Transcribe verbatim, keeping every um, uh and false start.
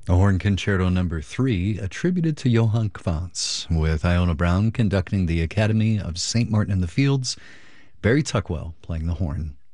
A horn concerto number three, attributed to Johann Quantz, with Iona Brown conducting the Academy of Saint Martin in the Fields, Barry Tuckwell playing the horn.